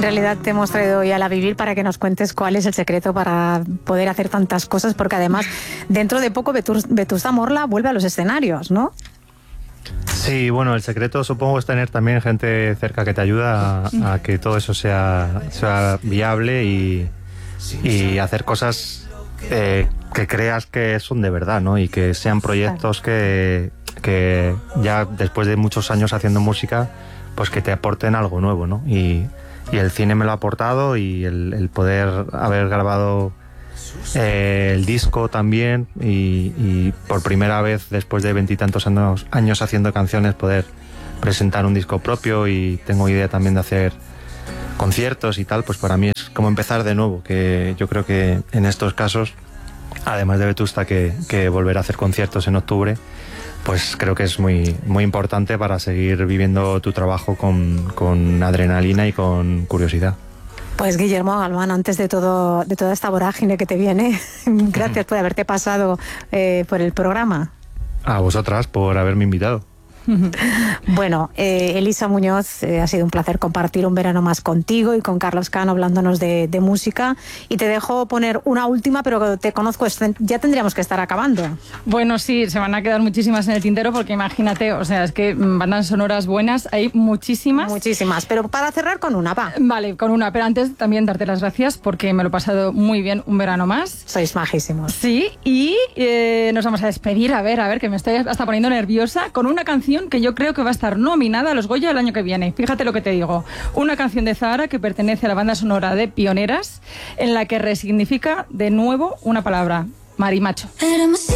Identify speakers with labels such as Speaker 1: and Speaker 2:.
Speaker 1: En realidad te hemos traído hoy a La Vivir para que nos cuentes cuál es el secreto para poder hacer tantas cosas, porque además dentro de poco Vetusta Morla vuelve a los escenarios, ¿no?
Speaker 2: Sí, bueno, el secreto supongo es tener también gente cerca que te ayuda a que todo eso sea viable y hacer cosas que creas que son de verdad, ¿no? Y que sean proyectos que ya después de muchos años haciendo música, pues que te aporten algo nuevo, ¿no? Y el cine me lo ha aportado, y el poder haber grabado el disco también, y por primera vez después de 20 y tantos años haciendo canciones, poder presentar un disco propio, y tengo idea también de hacer conciertos y tal, pues para mí es como empezar de nuevo, que yo creo que en estos casos, además de Vetusta, que volver a hacer conciertos en octubre, pues creo que es muy, muy importante para seguir viviendo tu trabajo con adrenalina y con curiosidad.
Speaker 1: Pues Guillermo Galván, antes de toda esta vorágine que te viene, gracias por haberte pasado por el programa.
Speaker 2: A vosotras por haberme invitado.
Speaker 1: Bueno, Elisa Muñoz, ha sido un placer compartir un verano más contigo y con Carlos Cano hablándonos de música, y te dejo poner una última, pero te conozco, ya tendríamos que estar acabando.
Speaker 3: Bueno, sí, se van a quedar muchísimas en el tintero, porque imagínate, o sea, es que bandas sonoras buenas hay muchísimas.
Speaker 1: Muchísimas, pero para cerrar con una, va.
Speaker 3: Vale, con una, pero antes también darte las gracias porque me lo he pasado muy bien un verano más.
Speaker 1: Sois majísimos.
Speaker 3: Sí, y nos vamos a despedir, a ver, que me estoy hasta poniendo nerviosa, con una canción que yo creo que va a estar nominada a los Goya el año que viene. Fíjate lo que te digo. Una canción de Zahara que pertenece a la banda sonora de Pioneras, en la que resignifica de nuevo una palabra: marimacho.